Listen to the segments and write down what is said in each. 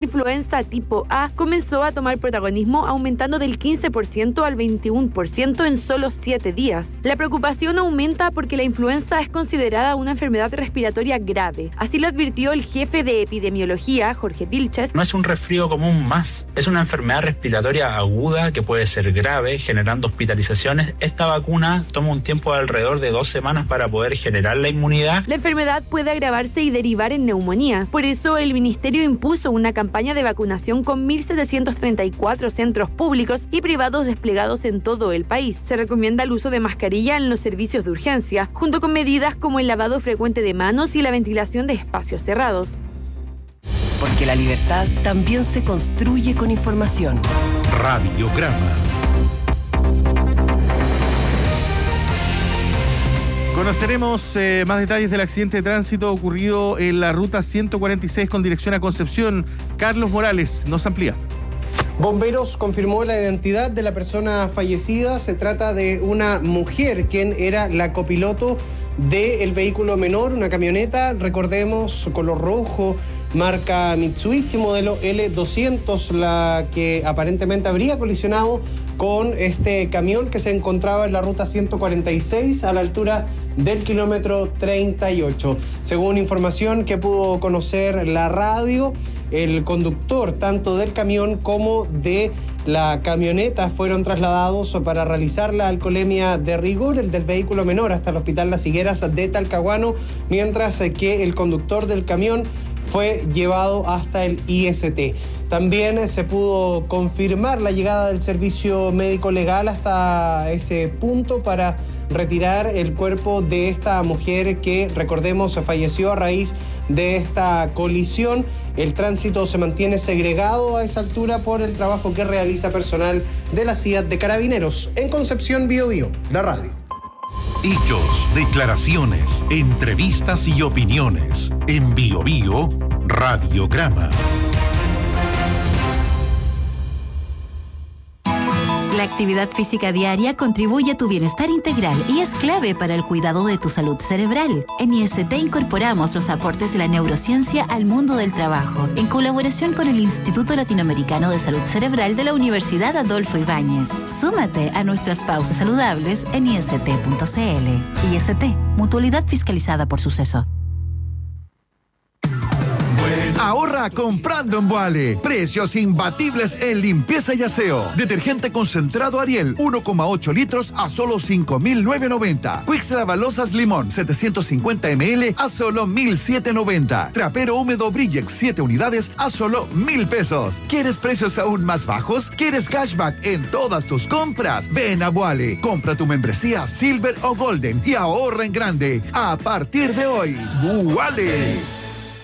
influenza tipo A comenzó a tomar protagonismo, aumentando del 15% al 21% en solo 7 días. La preocupación aumenta porque la influenza es considerada una enfermedad respiratoria grave. Así lo advirtió el jefe de epidemiología, Jorge Vilches. No es un resfrío común más, es una enfermedad respiratoria aguda que puede ser grave, generando hospitalizaciones. Esta vacuna toma un tiempo de alrededor de 2 semanas para poder generar la inmunidad. La enfermedad puede agravarse y derivar en neumonías. Por eso, el Ministerio impuso una campaña de vacunación con 1.734 centros públicos y privados desplegados en todo el país. Se recomienda el uso de mascarilla en los servicios de urgencia, junto con medidas como el lavado frecuente de manos y la ventilación de espacios cerrados. Porque la libertad también se construye con información. Radiograma. Conoceremos más detalles del accidente de tránsito ocurrido en la ruta 146 con dirección a Concepción. Carlos Morales nos amplía. Bomberos confirmó la identidad de la persona fallecida. Se trata de una mujer quien era la copiloto del vehículo menor, una camioneta, recordemos, color rojo, marca Mitsubishi, modelo L200, la que aparentemente habría colisionado con este camión que se encontraba en la ruta 146 a la altura del kilómetro 38. Según información que pudo conocer la radio, el conductor tanto del camión como de la camioneta fueron trasladados para realizar la alcoholemia de rigor, el del vehículo menor hasta el Hospital Las Higueras de Talcahuano, mientras que el conductor del camión fue llevado hasta el IST. También se pudo confirmar la llegada del servicio médico legal hasta ese punto para retirar el cuerpo de esta mujer que, recordemos, falleció a raíz de esta colisión. El tránsito se mantiene segregado a esa altura por el trabajo que realiza personal de la CIAT de Carabineros. En Concepción, Biobío, la radio. Hechos, declaraciones, entrevistas y opiniones. En Biobío, Radiograma. La actividad física diaria contribuye a tu bienestar integral y es clave para el cuidado de tu salud cerebral. En IST incorporamos los aportes de la neurociencia al mundo del trabajo, en colaboración con el Instituto Latinoamericano de Salud Cerebral de la Universidad Adolfo Ibáñez. Súmate a nuestras pausas saludables en ist.cl. IST, mutualidad fiscalizada por Suceso. Ahorra comprando en Boale. Precios imbatibles en limpieza y aseo. Detergente concentrado Ariel, 1,8 litros a solo 5.990. Quix Lavalosas Limón, 750 ml a solo 1.790. Trapero húmedo Brillex, 7 unidades a solo 1.000 pesos. ¿Quieres precios aún más bajos? ¿Quieres cashback en todas tus compras? Ven a Boale. Compra tu membresía Silver o Golden y ahorra en grande. A partir de hoy, Boale.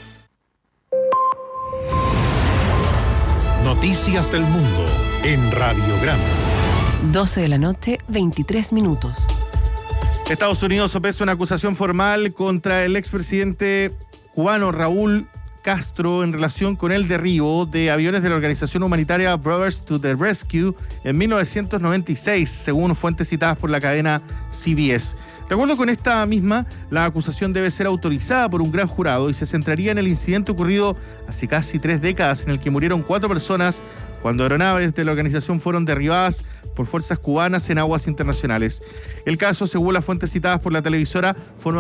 Noticias del mundo en Radiograma. 12 de la noche, 23 minutos. Estados Unidos sopesa una acusación formal contra el expresidente cubano Raúl Castro en relación con el derribo de aviones de la organización humanitaria Brothers to the Rescue en 1996, según fuentes citadas por la cadena CBS. De acuerdo con esta misma, la acusación debe ser autorizada por un gran jurado y se centraría en el incidente ocurrido hace casi 3 décadas en el que murieron 4 personas cuando aeronaves de la organización fueron derribadas por fuerzas cubanas en aguas internacionales. El caso, según las fuentes citadas por la televisora, forma